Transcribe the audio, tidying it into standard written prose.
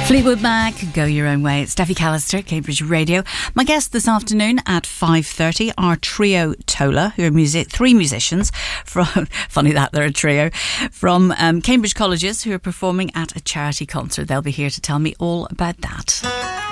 Fleetwood Mac, Go Your Own Way. It's Steffi Callister, Cambridge Radio. My guest this afternoon at 5:30 are Trio Tola, who are three musicians from, funny that they're a trio, from Cambridge colleges who are performing at a charity concert. They'll be here to tell me all about that.